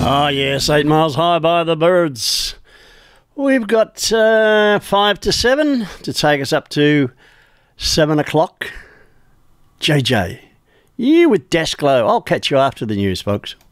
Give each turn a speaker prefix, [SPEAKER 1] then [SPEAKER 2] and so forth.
[SPEAKER 1] Oh, yes, 8 Miles High by the Birds. We've got 5 to 7 to take us up to 7 o'clock. JJ, you with Desk Glow. I'll catch you after the news, folks.